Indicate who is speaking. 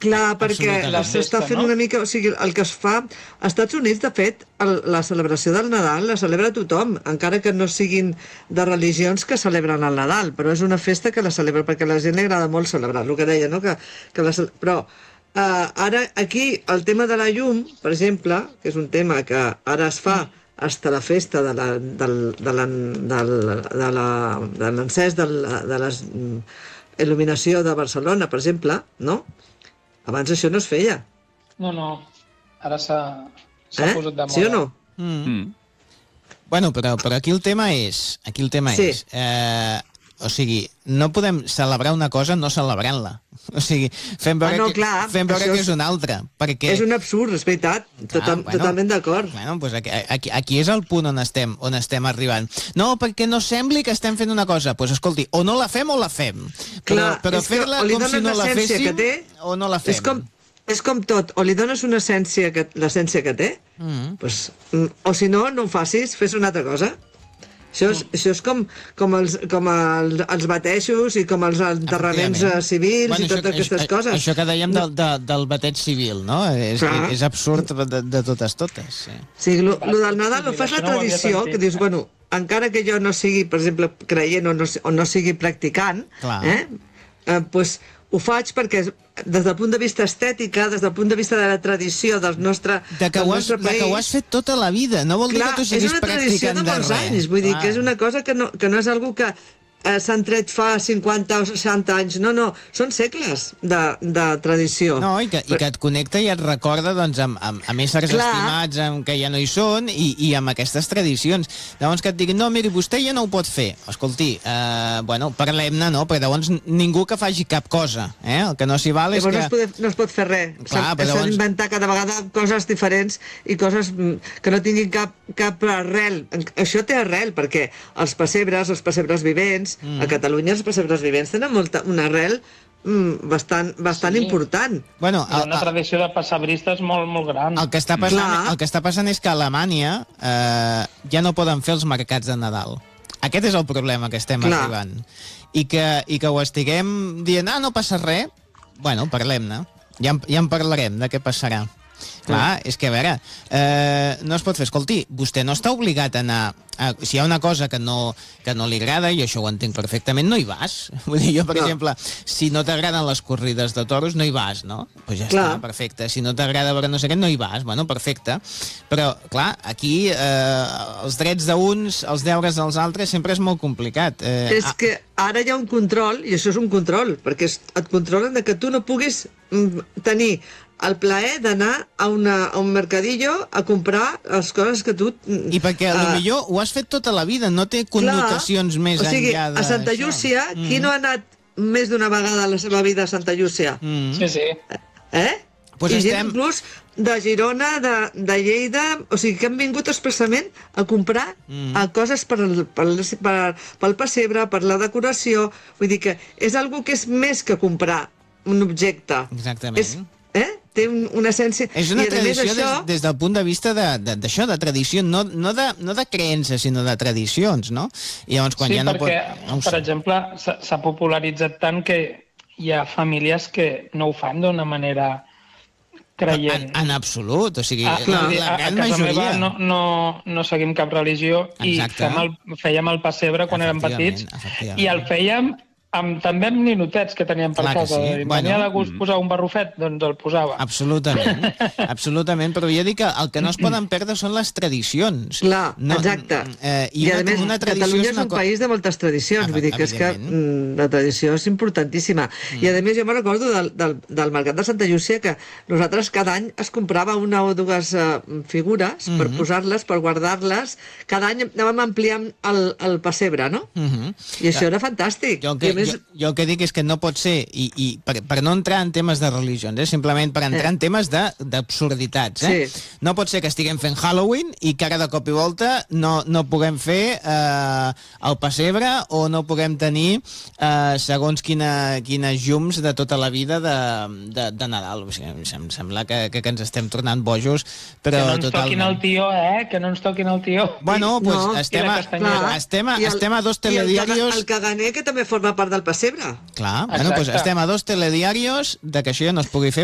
Speaker 1: Clar, perquè
Speaker 2: Absolutament.
Speaker 1: s'està fent una mica... O sigui, el que es fa... Als Estats Units, de fet, la celebració del Nadal la celebra tothom, encara que no siguin de religions que celebren el Nadal, però és una festa que la celebra, perquè a la gent li agrada molt celebrar, el que deia, no? Però ara, aquí, el tema de la llum, per exemple, que és un tema que ara es fa hasta la festa de l'encès de la il·luminació de Barcelona, per exemple, no? Abans això no es feia.
Speaker 2: No. Ara s'ha posat de moda.
Speaker 1: Sí o no?
Speaker 3: Bueno, però aquí el tema és... O sigui, no podem celebrar una cosa no celebrant-la. O sigui, fem veure que és una altra. Perquè...
Speaker 1: És un absurd, és veritat. Totalment d'acord.
Speaker 3: Bueno, doncs aquí és el punt on estem arribant. No, perquè no sembli que estem fent una cosa. Doncs escolti, o no la fem o la fem. Però fer-la com si no la féssim o no la fem.
Speaker 1: És com tot, o li dones l'essència que té, o si no, no ho facis, fes una altra cosa. Això és com els batejos i com els enterraments civils i totes aquestes coses.
Speaker 3: Això que dèiem del bateig civil, no? És absurd de totes.
Speaker 1: Sí, el del Nadal ho fas la tradició, que dius, bueno, encara que jo no sigui, per exemple, creient o no sigui practicant, doncs ho faig perquè des del punt de vista estètica, des del punt de vista de la tradició del nostre país...
Speaker 3: Que ho has fet tota la vida, no vol dir que tu siguis practicant de res.
Speaker 1: És una tradició de molts anys, vull dir que és una cosa que no és algo que s'han tret fa 50 o 60 anys, no, són segles de tradició.
Speaker 3: No, i que et connecta i et recorda doncs, amb éssers estimats que ja no hi són i amb aquestes tradicions. Llavors que et diguin, no, miri, vostè ja no ho pot fer. Escolti, bueno, parlem-ne, no? Perquè llavors ningú que faci cap cosa, el que no s'hi val és que...
Speaker 1: No es pot fer res. S'ha d'inventar cada vegada coses diferents i coses que no tinguin cap arrel. Això té arrel, perquè els pessebres vivents, a Catalunya els pessebres vivents tenen una arrel bastant important.
Speaker 3: Bueno,
Speaker 2: una tradició de pessebristes molt, molt gran.
Speaker 3: El que està passant és que a Alemanya ja no poden fer els mercats de Nadal. Aquest és el problema que estem arribant. I que ho estiguem dient, no passa res, bueno, parlem-ne. Ja en parlarem de què passarà. Clar, és que a veure, no es pot fer. Escolti, vostè no està obligat a anar... Si hi ha una cosa que no li agrada, i això ho entenc perfectament, no hi vas. Vull dir, jo, per exemple, si no t'agraden les corrides de toros, no hi vas, no? Doncs ja està, perfecte. Si no t'agrada veure no sé què, no hi vas. Bueno, perfecte. Però, clar, aquí els drets d'uns, els deures dels altres, sempre és molt complicat.
Speaker 1: És que ara hi ha un control, i això és un control, perquè et controlen que tu no puguis tenir el plaer d'anar a un mercadillo a comprar les coses que tu...
Speaker 3: I perquè potser ho has fet tota la vida, no té connotacions més enllà d'això. O sigui,
Speaker 1: a Santa Llúcia, qui no ha anat més d'una vegada a la seva vida a Santa Llúcia?
Speaker 2: Sí.
Speaker 1: I gent inclús de Girona, de Lleida, o sigui que han vingut expressament a comprar coses pel pessebre, per la decoració, vull dir que és algo que és més que comprar un objecte.
Speaker 3: Exactament.
Speaker 1: Té una essència...
Speaker 3: És una tradició des del punt de vista d'això, de tradició, no de creences, sinó de tradicions, no? I llavors, quan ja no pot...
Speaker 2: Sí, per exemple, s'ha popularitzat tant que hi ha famílies que no ho fan d'una manera creient.
Speaker 3: En absolut, o sigui, la gran
Speaker 2: majoria. A casa meva no seguim cap religió i fèiem el pessebre quan érem petits i el fèiem també amb ninotets que teníem per casa. Venia de gust posar un barrufet, doncs el posava.
Speaker 3: Absolutament, però jo dic que el que no es poden perdre són les tradicions.
Speaker 1: Clar, exacte. I a més, Catalunya és un país de moltes tradicions, vull dir que és que la tradició és importantíssima. I a més, jo me'n recordo del Mercat de Santa Llúcia que nosaltres cada any es comprava una o dues figures per posar-les, per guardar-les. Cada any anàvem ampliant el pessebre, no? I això era fantàstic.
Speaker 3: Jo el que dic és que no pot ser, i per no entrar en temes de religions, simplement per entrar en temes d'absurditats. No pot ser que estiguem fent Halloween i que ara de cop i volta no puguem fer el pessebre o no puguem tenir segons quines llums de tota la vida de Nadal. O sigui, em sembla que ens estem tornant bojos, però
Speaker 2: que no ens toquin el tió, que no ens toquin el tió.
Speaker 3: Bueno, doncs estem a 2 telediarios...
Speaker 1: El caganer, que també forma part del pessebre.
Speaker 3: Clar, bueno, doncs estem a 2 telediarios de que això ja no es pugui fer